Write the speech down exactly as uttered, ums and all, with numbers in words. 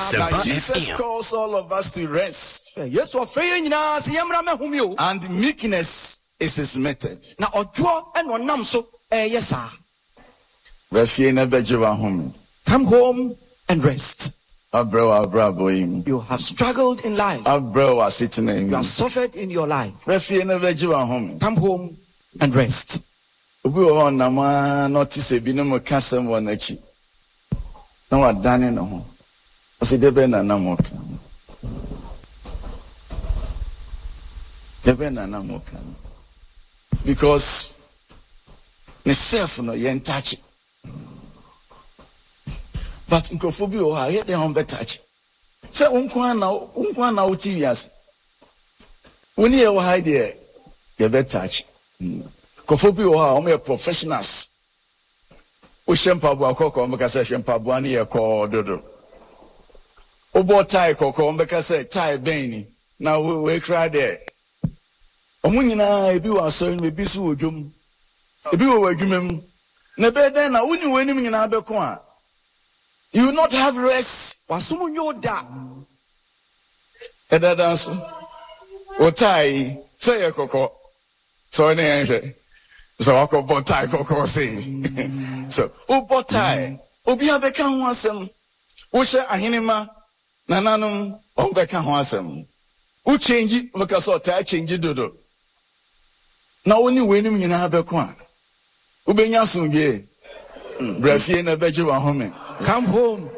Now Jesus calls all of us to rest. Yes, and meekness is his method. Now ojo and one nam so eh yes sir. Come home and rest. You have struggled in life. You have suffered in your life. Come home and rest. Because the self no yen touch. But nkofobia o ha ye dey on touch. Say unkwan na unkwan na utiwias. Woni ye o ha dey ye be touch. Nkofobia o ha o me professionals. O shempa bo akoko o me ka say shempa bo ani ye ko dodo. O bo tie kokko o me ka say tie ben ni. Na we we cry there. Omu nyina ebi wa so ni ebi so odwom. Ebi wo wadwumam. Na be den na woni wanim nyina beko a. You will not have rest. Wasumu nyoda. Eda danso. Otai say ye kokko. So ni enhwe. So akọ botai kokko say. So o botai. Obi abeka ho asem. Wo hye ahenema nananom on beka ho asem. Wo change because o ta change dodo. Na oni wenim nyina abeko a. Wo benya songe. Brafie na beje wa home. Come home